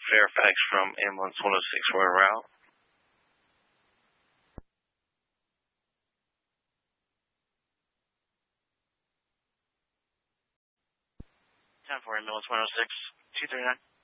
Fairfax from ambulance 106, we're en route. 10-4, ambulance 106, 239.